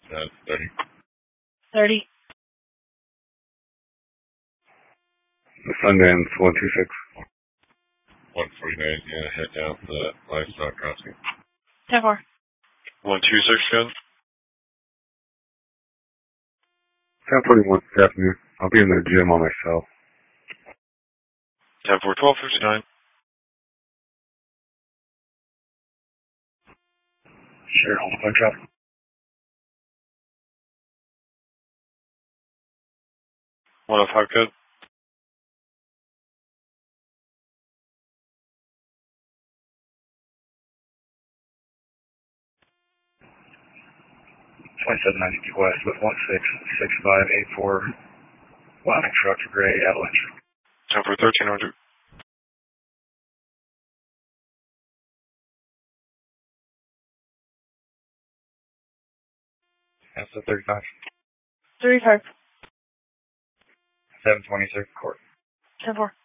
That's 30. 30. The Sundance 126. 149, yeah, head down to the livestock crossing. 10-4. 126, gun. 1041 this afternoon. I'll be in the gym on my cell. 10-4, 1259. Sure, hold on, traffic. 105, good. West with 166584. Line truck for gray avalanche. 10-4, 1300. That's the 35. 35. 720, sir. Court. 10-4.